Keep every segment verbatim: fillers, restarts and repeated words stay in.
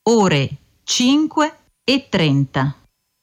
ore cinque e trenta.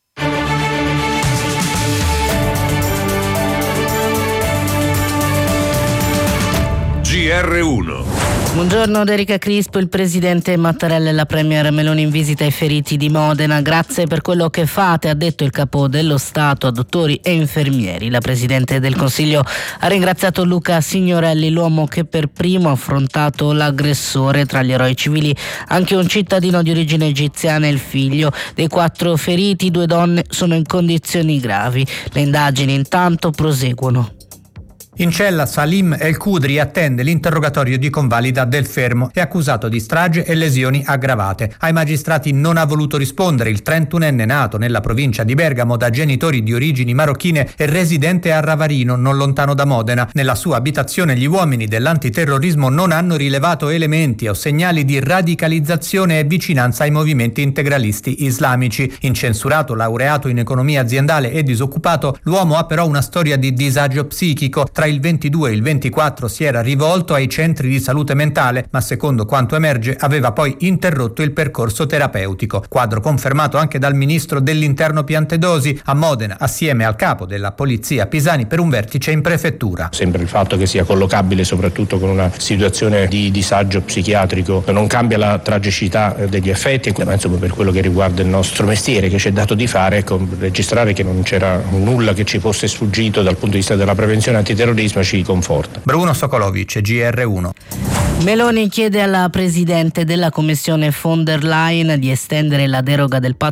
G R uno. Buongiorno da Erika Crispo, il presidente Mattarella e la premier Meloni in visita ai feriti di Modena. Grazie per quello che fate, ha detto il capo dello Stato a dottori e infermieri. La presidente del Consiglio ha ringraziato Luca Signorelli, l'uomo che per primo ha affrontato l'aggressore. Tra gli eroi civili anche un cittadino di origine egiziana e il figlio. Dei quattro feriti, due donne sono in condizioni gravi. Le indagini intanto proseguono. In cella Salim El Khudri attende l'interrogatorio di convalida del fermo. È accusato di strage e lesioni aggravate. Ai magistrati non ha voluto rispondere il trentunenne nato nella provincia di Bergamo da genitori di origini marocchine e residente a Ravarino, non lontano da Modena. Nella sua abitazione gli uomini dell'antiterrorismo non hanno rilevato elementi o segnali di radicalizzazione e vicinanza ai movimenti integralisti islamici. Incensurato, laureato in economia aziendale e disoccupato, l'uomo ha però una storia di disagio psichico. Tra il ventidue e il ventiquattro si era rivolto ai centri di salute mentale, ma secondo quanto emerge aveva poi interrotto il percorso terapeutico. Quadro confermato anche dal ministro dell'Interno Piantedosi a Modena, assieme al capo della polizia Pisani, per un vertice in prefettura. Sempre il fatto che sia collocabile soprattutto con una situazione di disagio psichiatrico non cambia la tragicità degli effetti, ma insomma per quello che riguarda il nostro mestiere che ci è dato di fare, ecco, registrare che non c'era nulla che ci fosse sfuggito dal punto di vista della prevenzione antiterrorismo ci conforta. Bruno Sokolovic, G R uno. Meloni chiede alla presidente della Commissione von der Leyen di estendere la deroga del patto